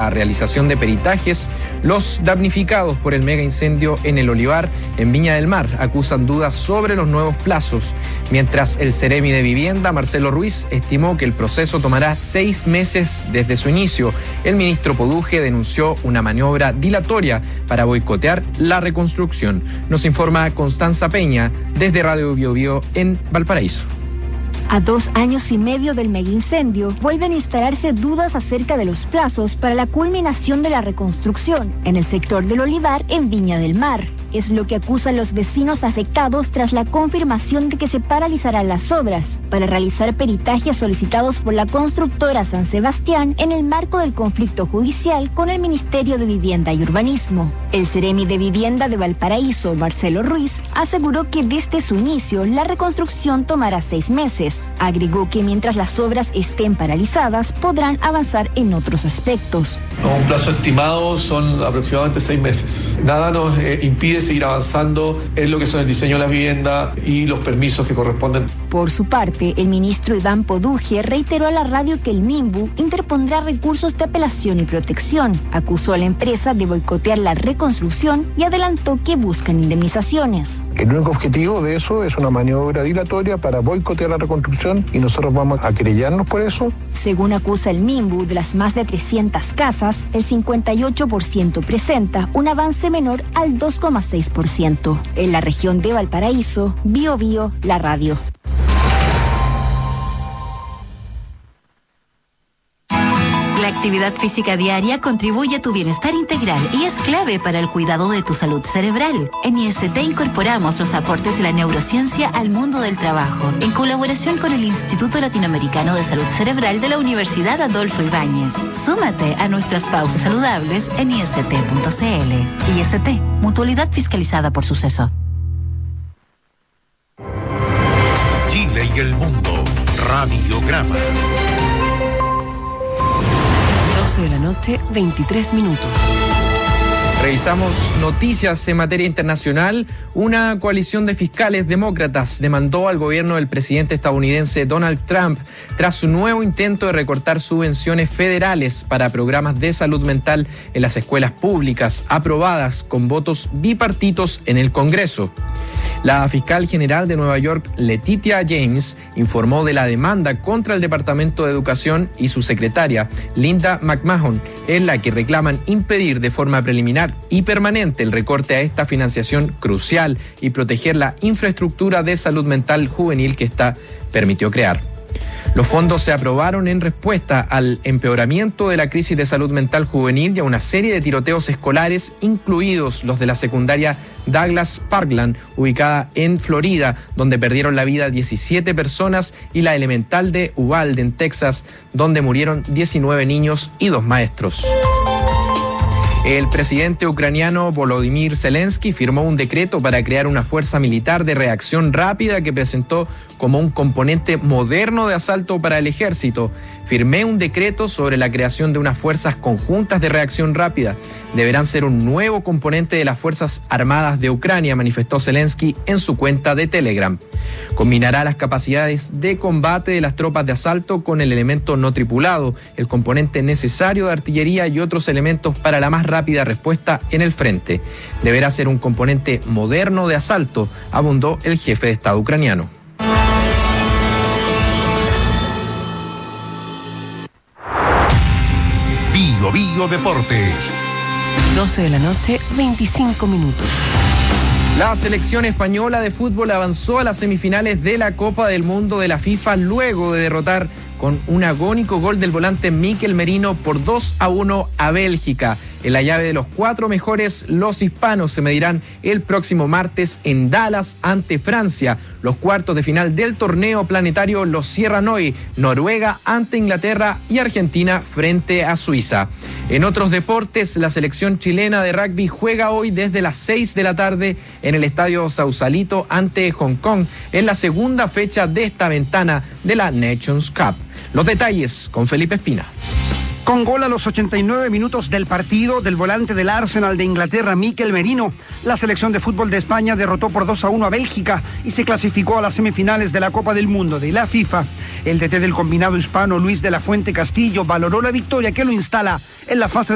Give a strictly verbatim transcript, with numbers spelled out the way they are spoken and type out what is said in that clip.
a realización de peritajes, los damnificados por el mega incendio en el olivar en Viña del Mar acusan dudas sobre los nuevos plazos, mientras el Ceremi de Vivienda, Marcelo Ruiz, estimó que el proceso tomará seis meses desde su inicio. El ministro Poduje denunció una maniobra dilatoria para boicotear la reconstrucción. Nos informa Constanza Peña desde Radio Biobío en Valparaíso. A dos años y medio del megaincendio, vuelven a instalarse dudas acerca de los plazos para la culminación de la reconstrucción en el sector del olivar en Viña del Mar. Es lo que acusan los vecinos afectados tras la confirmación de que se paralizarán las obras para realizar peritajes solicitados por la constructora San Sebastián en el marco del conflicto judicial con el Ministerio de Vivienda y Urbanismo. El Ceremi de Vivienda de Valparaíso, Marcelo Ruiz, aseguró que desde su inicio la reconstrucción tomará seis meses. Agregó que mientras las obras estén paralizadas podrán avanzar en otros aspectos. Un plazo estimado son aproximadamente seis meses. Nada nos eh, impide seguir avanzando en lo que son el diseño de la vivienda y los permisos que corresponden. Por su parte, el ministro Iván Poduje reiteró a la radio que el MIMBU interpondrá recursos de apelación y protección. Acusó a la empresa de boicotear la reconstrucción y adelantó que buscan indemnizaciones. El único objetivo de eso es una maniobra dilatoria para boicotear la reconstrucción y nosotros vamos a querellarnos por eso. Según acusa el MIMBU, de las más de trescientas casas, el cincuenta y ocho por ciento presenta un avance menor al dos coma seis por ciento. En la región de Valparaíso, Biobío, la radio. La actividad física diaria contribuye a tu bienestar integral y es clave para el cuidado de tu salud cerebral. En I S T incorporamos los aportes de la neurociencia al mundo del trabajo, en colaboración con el Instituto Latinoamericano de Salud Cerebral de la Universidad Adolfo Ibáñez. Súmate a nuestras pausas saludables en i s t punto c l. I S T, mutualidad fiscalizada por Suceso. Chile y el mundo, Radiograma. De la noche, veintitrés minutos. Revisamos noticias en materia internacional. Una coalición de fiscales demócratas demandó al gobierno del presidente estadounidense Donald Trump tras su nuevo intento de recortar subvenciones federales para programas de salud mental en las escuelas públicas, aprobadas con votos bipartitos en el Congreso. La fiscal general de Nueva York, Letitia James, informó de la demanda contra el Departamento de Educación y su secretaria, Linda McMahon, en la que reclaman impedir de forma preliminar y permanente el recorte a esta financiación crucial y proteger la infraestructura de salud mental juvenil que esta permitió crear. Los fondos se aprobaron en respuesta al empeoramiento de la crisis de salud mental juvenil y a una serie de tiroteos escolares, incluidos los de la secundaria Douglas Parkland, ubicada en Florida, donde perdieron la vida diecisiete personas, y la elemental de Uvalde, en Texas, donde murieron diecinueve niños y dos maestros. El presidente ucraniano Volodymyr Zelensky firmó un decreto para crear una fuerza militar de reacción rápida que presentó como un componente moderno de asalto para el ejército. Firmé un decreto sobre la creación de unas fuerzas conjuntas de reacción rápida. Deberán ser un nuevo componente de las Fuerzas Armadas de Ucrania, manifestó Zelensky en su cuenta de Telegram. Combinará las capacidades de combate de las tropas de asalto con el elemento no tripulado, el componente necesario de artillería y otros elementos para la más rápida respuesta en el frente. Deberá ser un componente moderno de asalto, abundó el jefe de Estado ucraniano. Bio Bio Deportes. doce de la noche, veinticinco minutos. La selección española de fútbol avanzó a las semifinales de la Copa del Mundo de la FIFA luego de derrotar con un agónico gol del volante Mikel Merino por dos a uno a Bélgica. En la llave de los cuatro mejores, los hispanos se medirán el próximo martes en Dallas ante Francia. Los cuartos de final del torneo planetario los cierran hoy Noruega ante Inglaterra y Argentina frente a Suiza. En otros deportes, la selección chilena de rugby juega hoy desde las seis de la tarde en el Estadio Sausalito ante Hong Kong en la segunda fecha de esta ventana de la Nations Cup. Los detalles con Felipe Espina. Con gol a los ochenta y nueve minutos del partido del volante del Arsenal de Inglaterra, Mikel Merino, la selección de fútbol de España derrotó por dos a uno a Bélgica y se clasificó a las semifinales de la Copa del Mundo de la FIFA. El D T del combinado hispano, Luis de la Fuente Castillo, valoró la victoria que lo instala en la fase